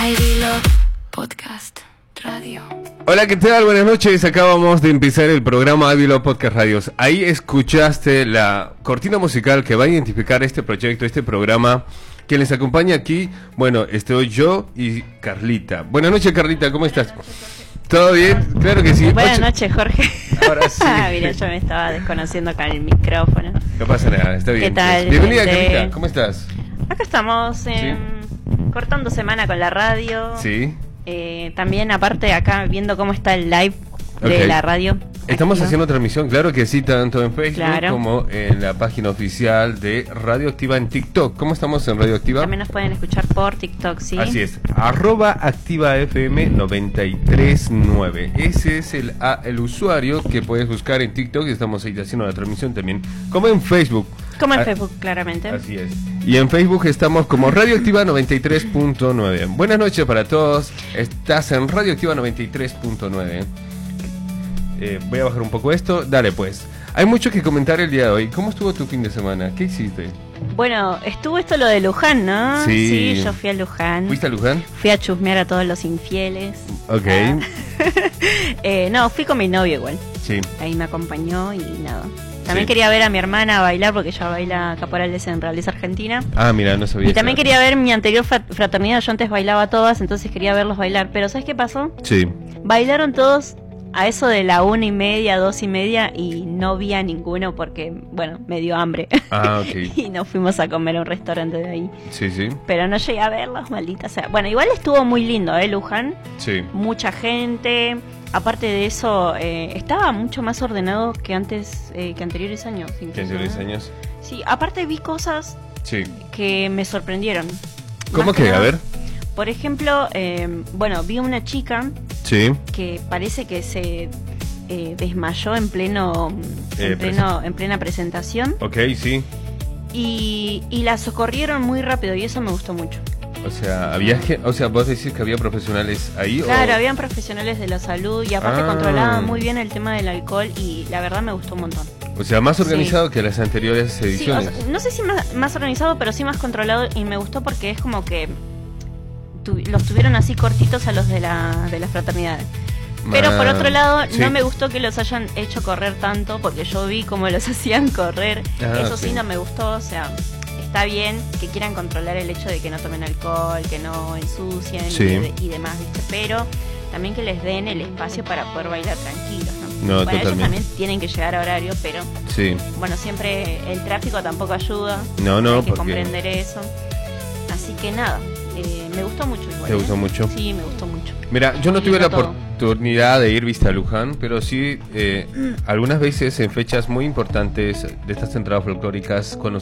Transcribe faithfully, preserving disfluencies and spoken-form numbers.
Airilo Podcast Radio. Hola, ¿qué tal? Buenas noches. Acabamos de empezar el programa Airilo Podcast Radios. Ahí escuchaste la cortina musical que va a identificar este proyecto, este programa. Quien les acompaña aquí, bueno, estoy yo y Carlita. Buenas noches, Carlita, ¿cómo estás? ¿Todo bien? Claro que sí. Buenas Ocho... noches, Jorge. Ahora sí. Mira, yo me estaba desconociendo con el micrófono. No pasa nada, está bien. ¿Qué tal, Bienvenida, gente? Carlita, ¿cómo estás? Acá estamos eh, ¿Sí? cortando semana con la radio. Sí. Eh, también, aparte, acá viendo cómo está el live de Okay. la radio. Estamos activa. haciendo transmisión, claro que sí, tanto en Facebook Claro. como en la página oficial de Radioactiva en TikTok. ¿Cómo estamos en Radioactiva? También nos pueden escuchar por TikTok, ¿sí? Así es, arroba activa F M noventa y tres nueve. Ese es el, a, el usuario que puedes buscar en TikTok y estamos ahí haciendo la transmisión también, como en Facebook. Como en A- Facebook, claramente. Así es. Y en Facebook estamos como Radioactiva noventa y tres punto nueve. Buenas noches para todos. Estás en Radioactiva noventa y tres punto nueve. Eh, voy a bajar un poco esto. Dale pues. Hay mucho que comentar el día de hoy. ¿Cómo estuvo tu fin de semana? ¿Qué hiciste? Bueno, estuvo esto lo de Luján, ¿no? Sí. yo fui a Luján. ¿Fuiste a Luján? Fui a chusmear a todos los infieles. Ok. Ah. eh, no, fui con mi novio igual. Sí. Ahí me acompañó y nada. También Sí. quería ver a mi hermana bailar porque ella baila caporales en Realeza Argentina. Ah, mira, no sabía. Y también eso. quería ver mi anterior fra- fraternidad. Yo antes bailaba todas, entonces quería verlos bailar. Pero ¿sabes qué pasó? Sí. Bailaron todos a eso de la una y media, dos y media y no vi a ninguno porque, bueno, me dio hambre. Ah, ok. Y nos fuimos a comer a un restaurante de ahí. Sí, sí. Pero no llegué a verlos, maldita sea. Bueno, igual estuvo muy lindo, ¿eh, Luján? Sí. Mucha gente. Aparte de eso, eh, estaba mucho más ordenado que antes, eh, que anteriores años. ¿Qué incluso, anteriores ¿no? años? Sí, aparte vi cosas Sí. que me sorprendieron. ¿Cómo Más que? nada, A ver. Por ejemplo, eh, bueno, vi una chica Sí. que parece que se eh, desmayó en pleno, Eh, en pleno, en plena presentación Ok, sí. y, y la socorrieron muy rápido y eso me gustó mucho. O sea, había gen- o sea, vos decís que había profesionales ahí. Claro, o... habían profesionales de la salud y aparte Ah. controlaban muy bien el tema del alcohol y la verdad me gustó un montón. O sea, más organizado que las anteriores Sí, o ediciones. sea, no sé si más, más organizado, pero sí más controlado y me gustó porque es como que tu- los tuvieron así cortitos a los de la, de las fraternidades. Pero por otro lado, sí. no me gustó que los hayan hecho correr tanto porque yo vi cómo los hacían correr. Ah, Eso sí sí. no me gustó, o sea, está bien que quieran controlar el hecho de que no tomen alcohol, que no ensucien Sí. y, de- y demás, ¿viste? Pero también que les den el espacio para poder bailar tranquilos, ¿no? No, bueno, ellos totalmente. también tienen que llegar a horario, pero Sí. bueno, siempre el tráfico tampoco ayuda. No, no, hay que porque- comprender eso. Así que nada, eh, me gustó mucho igual. ¿Te ¿eh? gustó mucho? Sí, me gustó mucho. Mira, yo no Muy tuve la lindo todo. oportunidad de ir, viste, a Luján, pero sí, eh, algunas veces en fechas muy importantes de estas entradas folclóricas, cuando